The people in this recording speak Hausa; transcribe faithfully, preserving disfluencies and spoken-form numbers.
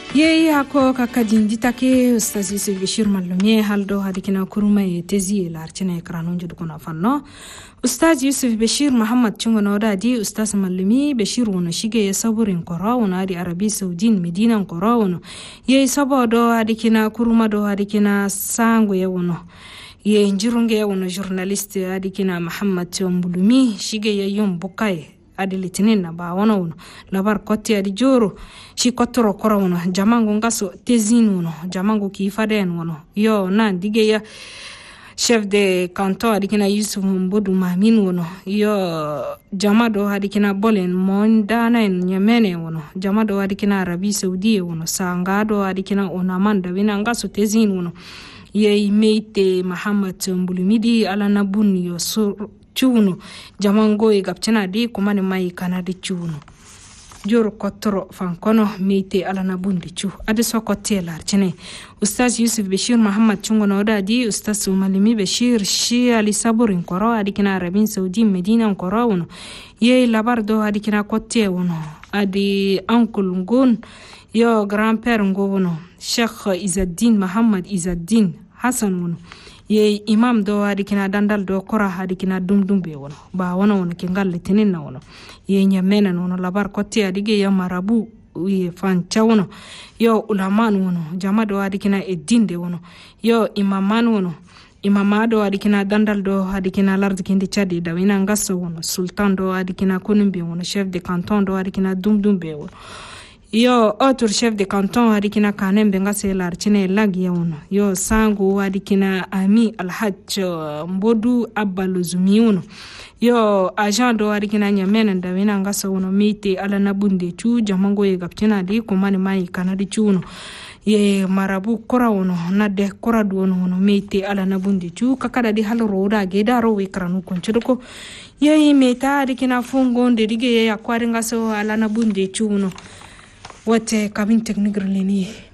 yeyi hako kakadin ditake ustaz Yusuf Bashir Mallume haldo hadikina kuruma tezi larcina ekranu judukuna fanno ustaz Yusuf Bashir Muhammad chungono dadi ustaz Mallumi Bashir wono shige ya saburin qora wono adi Arabi Saudin Medina qora wono yeyi sabodo hadikina kuruma do hadikina sango ya wono ye njirunge wono journaliste hadikina Muhammad Mbulumi shige ya yom bukai adi litinin na ba wono wono labar kotti adi joro shi kottoro kora wono jamango ngaso tezin wono jamango ki faden wono yo na dige ya chef de canton adi kina Yusuf Mbodu Mamin wono yo jamado adi kina bolen mondana en nyamene wono jamado adi kina Arabi Saudi wono sangado adi kina onamanda wina ngaso tezin wono ye meite Muhammad Mbulumidi ala nabuni yo sur chuno jamango e gapchana di kumani mai kanadi chuno jor kotoro fankono meite alana bundi chu ade sokote larchene ustaz Yusuf Bashir Muhammad chungo noda di ustaz Mallumi Bashir shi ali saburin qoro adikina Arabin Saudi Medina qoro wono ye labardo adikina kote wono adi uncle ngon yo grand-père ngono Sheikh Izzaddin Muhammad Izzaddin Hassan wono ye imam do adikina dandal do kora adikina dum dum be wono ba wono wono kingal litinin na wono ye nyamena wono labar kotti adige ya marabu ye fan chawno yo ulaman wono jama do adikina edinde wono yo imaman wono imama do adikina dandal do adikina lardi kindi chadi da wina ngaso wono sultan do adikina kunumbe wono chef de canton do adikina dum dum be wono yo autre chef de canton adikina kanem benga selar chine lagi wono yo sangu adikina ami alhaj Mbodu Abbaluzumi wono yo agent do adikina nyamena ndawina ngaso wono mite ala nabunde chu jamango ye gaptina di kumani mai kanadi chuno ye marabu kora wono nade kora do wono mite ala nabunde chu kakada di halro da geda ro we kranu konchudoko ye meta adikina fungo ndedige ye akwari ngaso ala nabunde chu wono wote kabin technique releni